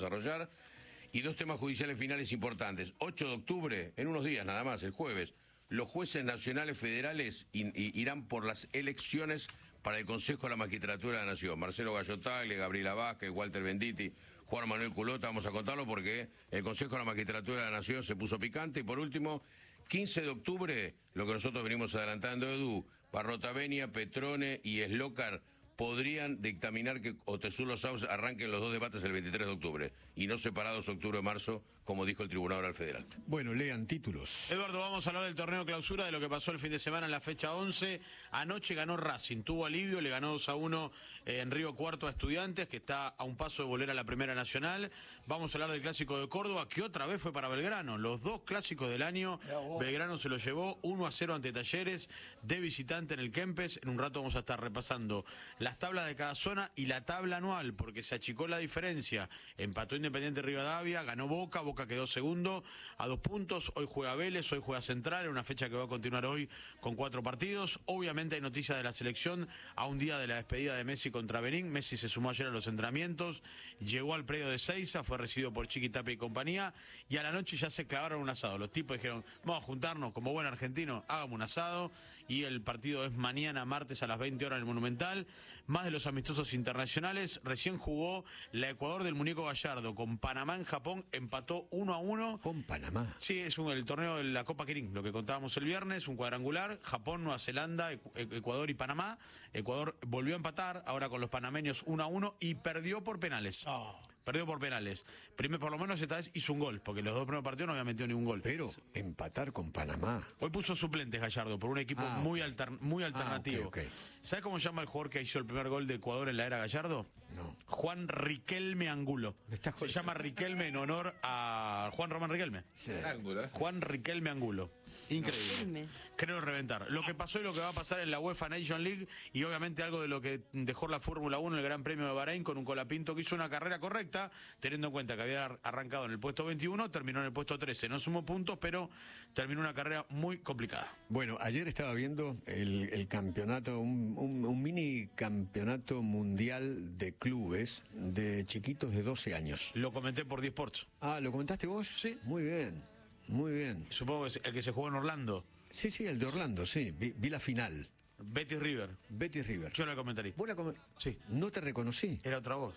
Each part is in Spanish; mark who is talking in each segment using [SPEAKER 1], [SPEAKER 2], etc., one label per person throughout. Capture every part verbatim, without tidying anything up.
[SPEAKER 1] desarrollar. Y dos temas judiciales finales importantes. ocho de octubre, en unos días nada más, el jueves, los jueces nacionales federales in, in, irán por las elecciones para el Consejo de la Magistratura de la Nación. Marcelo Gallo-Tagle, Gabriela Vázquez, Walter Venditti, Juan Manuel Culota, vamos a contarlo porque el Consejo de la Magistratura de la Nación se puso picante. Y por último, quince de octubre, lo que nosotros venimos adelantando, Edu, Parrotavenia, Petrone y Eslocar podrían dictaminar que Otesur Los Saus arranquen los dos debates el veintitrés de octubre y no separados octubre-marzo, como dijo el Tribunal Oral Federal.
[SPEAKER 2] Bueno, lean títulos.
[SPEAKER 3] Eduardo, vamos a hablar del torneo clausura, de lo que pasó el fin de semana en la fecha once. Anoche ganó Racing, tuvo alivio, le ganó dos a uno en Río Cuarto a Estudiantes, que está a un paso de volver a la Primera Nacional. Vamos a hablar del Clásico de Córdoba, que otra vez fue para Belgrano. Los dos clásicos del año, Belgrano se lo llevó uno a cero ante Talleres, de visitante en el Kempes. En un rato vamos a estar repasando las tablas de cada zona y la tabla anual, porque se achicó la diferencia. Empató Independiente Rivadavia, ganó Boca, Boca quedó segundo a dos puntos. Hoy juega Vélez, hoy juega Central, en una fecha que va a continuar hoy con cuatro partidos. Obviamente hay noticias de la selección a un día de la despedida de Messi contra Benín. Messi se sumó ayer a los entrenamientos, llegó al predio de Seiza, fue recibido por Chiqui Tapia y compañía, y a la noche ya se clavaron un asado. Los tipos dijeron, vamos a juntarnos como buen argentino, hagamos un asado, y el partido es mañana, martes a las veinte horas en el Monumental. Más de los amistosos internacionales, recién jugó la Ecuador del Muñeco Gallardo con Panamá en Japón, empató uno a uno.
[SPEAKER 2] Con Panamá.
[SPEAKER 3] Sí, es un, el torneo de la Copa Kirin, lo que contábamos el viernes, un cuadrangular, Japón, Nueva Zelanda, Ecuador y Panamá. Ecuador volvió a empatar, ahora con los panameños uno a uno, y perdió por penales. Oh. Perdió por penales. Primero, por lo menos esta vez hizo un gol, porque los dos primeros partidos no había metido ningún gol.
[SPEAKER 2] Pero empatar con Panamá.
[SPEAKER 3] Hoy puso suplentes Gallardo por un equipo ah, muy, okay. alter, muy alternativo. Ah, okay, okay. ¿Sabes cómo se llama el jugador que hizo el primer gol de Ecuador en la era Gallardo?
[SPEAKER 2] No.
[SPEAKER 3] Juan Riquelme Angulo. Se llama Riquelme en honor a Juan Román Riquelme.
[SPEAKER 2] Sí.
[SPEAKER 3] Juan Riquelme Angulo. Increíble. Creo reventar. Lo que pasó y lo que va a pasar en la UEFA Nation League, y obviamente algo de lo que dejó la Fórmula uno, el Gran Premio de Bahrein, con un Colapinto que hizo una carrera correcta, teniendo en cuenta que había arrancado en el puesto veintiuno, terminó en el puesto trece. No sumó puntos, pero terminó una carrera muy complicada.
[SPEAKER 2] Bueno, ayer estaba viendo el, el campeonato, un, un, un mini campeonato mundial de clubes de chiquitos de doce años.
[SPEAKER 3] Lo comenté por diez Sports.
[SPEAKER 2] Ah, ¿lo comentaste vos?
[SPEAKER 3] Sí.
[SPEAKER 2] Muy bien, muy bien.
[SPEAKER 3] Supongo que es el que se jugó en Orlando.
[SPEAKER 2] Sí, sí, el de Orlando, sí. Vi, vi la final.
[SPEAKER 3] Betis River.
[SPEAKER 2] Betis River.
[SPEAKER 3] Yo era el comentarista.
[SPEAKER 2] ¿Vos la com
[SPEAKER 3] Sí.
[SPEAKER 2] No te reconocí.
[SPEAKER 3] Era otra voz.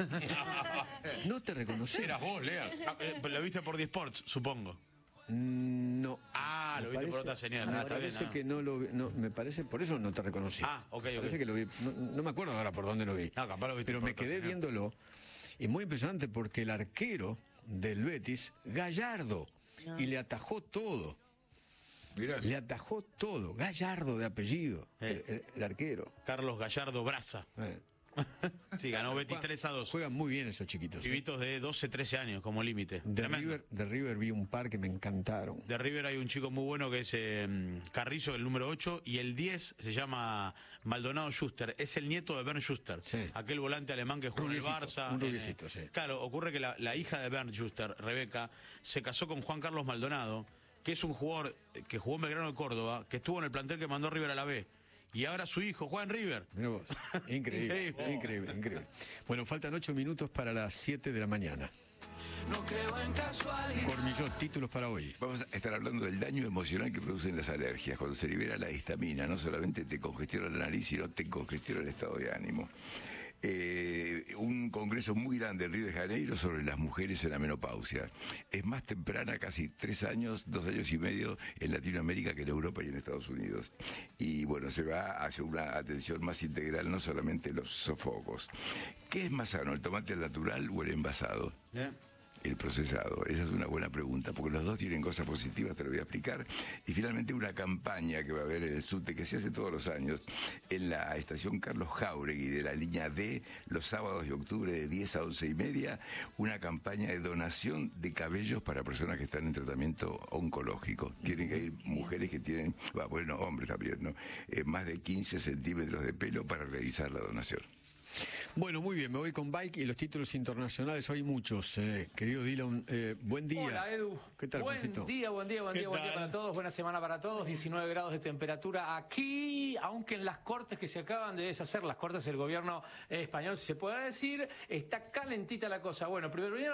[SPEAKER 2] No te reconocí.
[SPEAKER 1] Eras vos, Lea.
[SPEAKER 3] Ah, eh, lo viste por diez Sports, supongo.
[SPEAKER 2] Mm, no.
[SPEAKER 3] Ah, lo
[SPEAKER 2] me
[SPEAKER 3] viste
[SPEAKER 2] parece,
[SPEAKER 3] por otra señal.
[SPEAKER 2] Me
[SPEAKER 3] Ah, está
[SPEAKER 2] parece
[SPEAKER 3] bien,
[SPEAKER 2] que no lo vi. No, me parece, por eso no te reconocí.
[SPEAKER 3] Ah, ok, ok.
[SPEAKER 2] Me parece que lo vi. No, no me acuerdo ahora por dónde lo vi.
[SPEAKER 3] No, capaz lo viste
[SPEAKER 2] Pero
[SPEAKER 3] por
[SPEAKER 2] me
[SPEAKER 3] otra
[SPEAKER 2] quedé
[SPEAKER 3] señal.
[SPEAKER 2] viéndolo. Y muy impresionante porque el arquero del Betis, Gallardo, no. y le atajó todo. Mirá. Le atajó todo. Gallardo de apellido, eh. el, el, el arquero.
[SPEAKER 3] Carlos Gallardo Braza.
[SPEAKER 2] Eh.
[SPEAKER 3] Sí, ganó Betis tres a dos.
[SPEAKER 2] Juegan muy bien esos chiquitos.
[SPEAKER 3] Chiquitos eh. de doce, trece años como límite.
[SPEAKER 2] De River, de River vi un par que me encantaron.
[SPEAKER 3] De River hay un chico muy bueno que es eh, Carrizo, el número ocho, y el diez se llama Maldonado Schuster. Es el nieto de Bernd Schuster, sí. Aquel volante alemán que jugó en el Barça.
[SPEAKER 2] Un rubiecito, eh, sí.
[SPEAKER 3] Claro, ocurre que la, la hija de Bernd Schuster, Rebeca, se casó con Juan Carlos Maldonado, que es un jugador que jugó en Belgrano de Córdoba, que estuvo en el plantel que mandó River a la B. Y ahora su hijo juega en River.
[SPEAKER 2] Mirá vos. Increíble, increíble, increíble, increíble. Bueno, faltan ocho minutos para las siete de la mañana.
[SPEAKER 4] No creo en casualidad.
[SPEAKER 2] Cormillot, títulos para hoy.
[SPEAKER 5] Vamos a estar hablando del daño emocional que producen las alergias. Cuando se libera la histamina, no solamente te congestiona la nariz, sino te congestiona el estado de ánimo. Eh, un congreso muy grande en Río de Janeiro sobre las mujeres en la menopausia. Es más temprana, casi tres años, dos años y medio en Latinoamérica que en Europa y en Estados Unidos. Y bueno, se va hacia una atención más integral, no solamente los sofocos. ¿Qué es más sano, el tomate natural o el envasado? ¿Eh? El procesado. Esa es una buena pregunta, porque los dos tienen cosas positivas, te lo voy a explicar. Y finalmente una campaña que va a haber en el SUTE, que se hace todos los años, en la estación Carlos Jáuregui de la línea D, los sábados de octubre de diez a once y media, una campaña de donación de cabellos para personas que están en tratamiento oncológico. Tienen que ir mujeres que tienen, bueno, hombres también, ¿no? Eh, más de quince centímetros de pelo para realizar la donación.
[SPEAKER 2] Bueno, muy bien, me voy con Bike y los títulos internacionales, hay muchos. Eh, querido Dylan, eh, buen día.
[SPEAKER 6] Hola, Edu.
[SPEAKER 2] ¿Qué tal,
[SPEAKER 6] Buen
[SPEAKER 2] Juancito?
[SPEAKER 6] día, buen día, buen día, buen día para todos, buena semana para todos, diecinueve grados de temperatura aquí, aunque en las cortes que se acaban de deshacer, las cortes del gobierno español, si se puede decir, está calentita la cosa. Bueno, primero